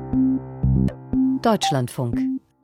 Deutschlandfunk.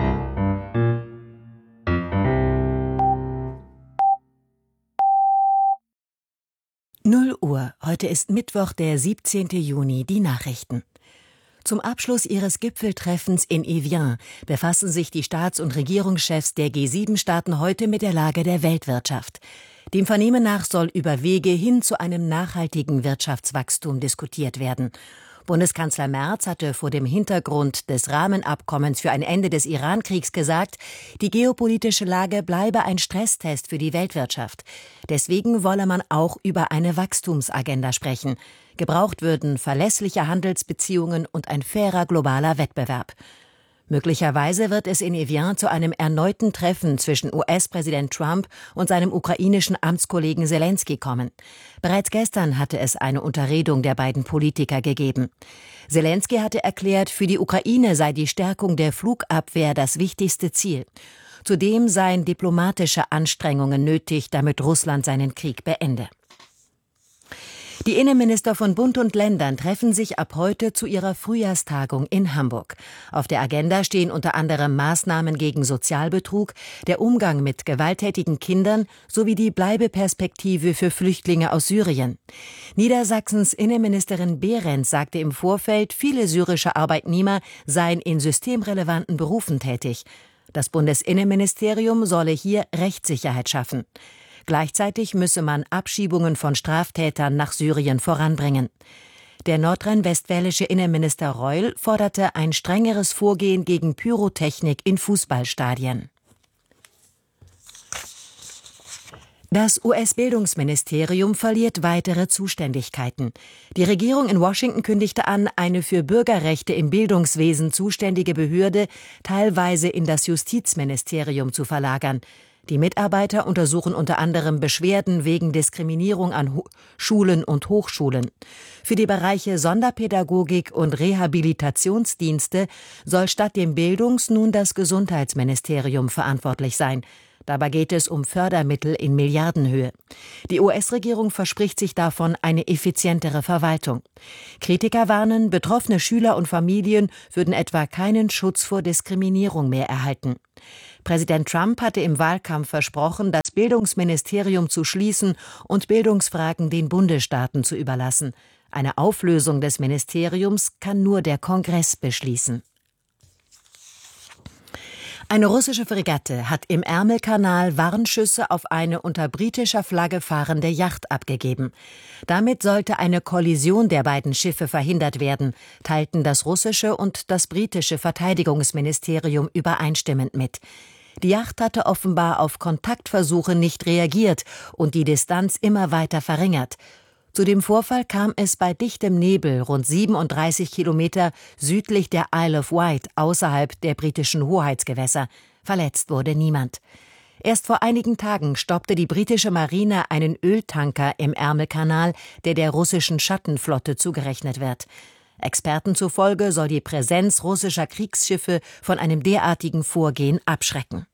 Null Uhr. Heute ist Mittwoch, der 17. Juni. Die Nachrichten. Zum Abschluss ihres Gipfeltreffens in Evian befassen sich die Staats- und Regierungschefs der G7-Staaten heute mit der Lage der Weltwirtschaft. Dem Vernehmen nach soll über Wege hin zu einem nachhaltigen Wirtschaftswachstum diskutiert werden. Bundeskanzler Merz hatte vor dem Hintergrund des Rahmenabkommens für ein Ende des Iran-Kriegs gesagt, die geopolitische Lage bleibe ein Stresstest für die Weltwirtschaft. Deswegen wolle man auch über eine Wachstumsagenda sprechen. Gebraucht würden verlässliche Handelsbeziehungen und ein fairer globaler Wettbewerb. Möglicherweise wird es in Evian zu einem erneuten Treffen zwischen US-Präsident Trump und seinem ukrainischen Amtskollegen Selenskyj kommen. Bereits gestern hatte es eine Unterredung der beiden Politiker gegeben. Selenskyj hatte erklärt, für die Ukraine sei die Stärkung der Flugabwehr das wichtigste Ziel. Zudem seien diplomatische Anstrengungen nötig, damit Russland seinen Krieg beende. Die Innenminister von Bund und Ländern treffen sich ab heute zu ihrer Frühjahrstagung in Hamburg. Auf der Agenda stehen unter anderem Maßnahmen gegen Sozialbetrug, der Umgang mit gewalttätigen Kindern sowie die Bleibeperspektive für Flüchtlinge aus Syrien. Niedersachsens Innenministerin Behrens sagte im Vorfeld, viele syrische Arbeitnehmer seien in systemrelevanten Berufen tätig. Das Bundesinnenministerium solle hier Rechtssicherheit schaffen. Gleichzeitig müsse man Abschiebungen von Straftätern nach Syrien voranbringen. Der nordrhein-westfälische Innenminister Reul forderte ein strengeres Vorgehen gegen Pyrotechnik in Fußballstadien. Das US-Bildungsministerium verliert weitere Zuständigkeiten. Die Regierung in Washington kündigte an, eine für Bürgerrechte im Bildungswesen zuständige Behörde teilweise in das Justizministerium zu verlagern. Die Mitarbeiter untersuchen unter anderem Beschwerden wegen Diskriminierung an Schulen und Hochschulen. Für die Bereiche Sonderpädagogik und Rehabilitationsdienste soll statt dem nun das Gesundheitsministerium verantwortlich sein. Dabei geht es um Fördermittel in Milliardenhöhe. Die US-Regierung verspricht sich davon eine effizientere Verwaltung. Kritiker warnen, betroffene Schüler und Familien würden etwa keinen Schutz vor Diskriminierung mehr erhalten. Präsident Trump hatte im Wahlkampf versprochen, das Bildungsministerium zu schließen und Bildungsfragen den Bundesstaaten zu überlassen. Eine Auflösung des Ministeriums kann nur der Kongress beschließen. Eine russische Fregatte hat im Ärmelkanal Warnschüsse auf eine unter britischer Flagge fahrende Yacht abgegeben. Damit sollte eine Kollision der beiden Schiffe verhindert werden, teilten das russische und das britische Verteidigungsministerium übereinstimmend mit. Die Yacht hatte offenbar auf Kontaktversuche nicht reagiert und die Distanz immer weiter verringert. Zu dem Vorfall kam es bei dichtem Nebel rund 37 Kilometer südlich der Isle of Wight außerhalb der britischen Hoheitsgewässer. Verletzt wurde niemand. Erst vor einigen Tagen stoppte die britische Marine einen Öltanker im Ärmelkanal, der russischen Schattenflotte zugerechnet wird. Experten zufolge soll die Präsenz russischer Kriegsschiffe von einem derartigen Vorgehen abschrecken.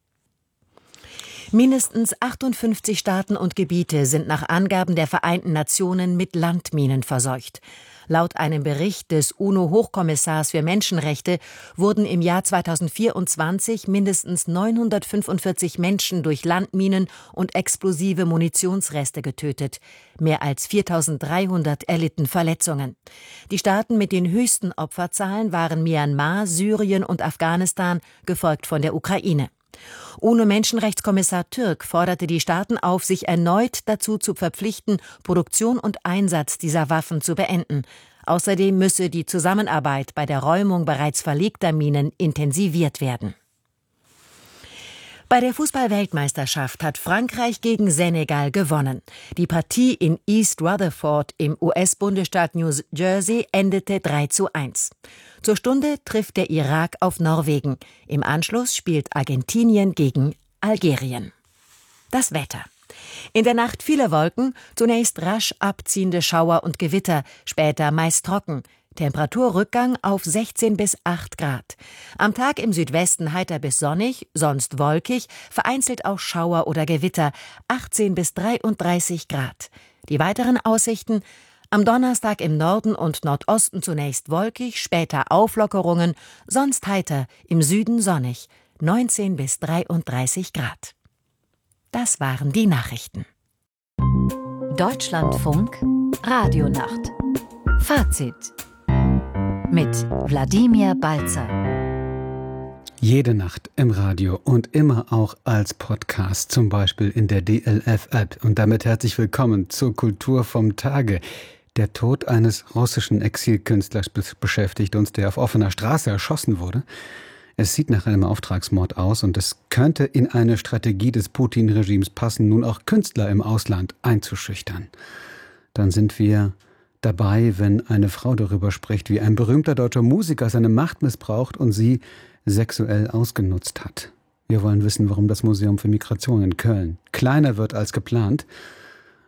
Mindestens 58 Staaten und Gebiete sind nach Angaben der Vereinten Nationen mit Landminen verseucht. Laut einem Bericht des UNO-Hochkommissars für Menschenrechte wurden im Jahr 2024 mindestens 945 Menschen durch Landminen und explosive Munitionsreste getötet. Mehr als 4.300 erlitten Verletzungen. Die Staaten mit den höchsten Opferzahlen waren Myanmar, Syrien und Afghanistan, gefolgt von der Ukraine. UNO-Menschenrechtskommissar Türk forderte die Staaten auf, sich erneut dazu zu verpflichten, Produktion und Einsatz dieser Waffen zu beenden. Außerdem müsse die Zusammenarbeit bei der Räumung bereits verlegter Minen intensiviert werden. Bei der Fußball-Weltmeisterschaft hat Frankreich gegen Senegal gewonnen. Die Partie in East Rutherford im US-Bundesstaat New Jersey endete 3:1. Zur Stunde trifft der Irak auf Norwegen. Im Anschluss spielt Argentinien gegen Algerien. Das Wetter. In der Nacht viele Wolken, zunächst rasch abziehende Schauer und Gewitter, später meist trocken. Temperaturrückgang auf 16 bis 8 Grad. Am Tag im Südwesten heiter bis sonnig, sonst wolkig, vereinzelt auch Schauer oder Gewitter, 18 bis 33 Grad. Die weiteren Aussichten: Am Donnerstag im Norden und Nordosten zunächst wolkig, später Auflockerungen, sonst heiter, im Süden sonnig, 19 bis 33 Grad. Das waren die Nachrichten. Deutschlandfunk Radionacht. Fazit mit Wladimir Balzer. Jede Nacht im Radio und immer auch als Podcast, zum Beispiel in der DLF-App. Und damit herzlich willkommen zur Kultur vom Tage. Der Tod eines russischen Exilkünstlers beschäftigt uns, der auf offener Straße erschossen wurde. Es sieht nach einem Auftragsmord aus und es könnte in eine Strategie des Putin-Regimes passen, nun auch Künstler im Ausland einzuschüchtern. Dann sind wir dabei, wenn eine Frau darüber spricht, wie ein berühmter deutscher Musiker seine Macht missbraucht und sie sexuell ausgenutzt hat. Wir wollen wissen, warum das Museum für Migration in Köln kleiner wird als geplant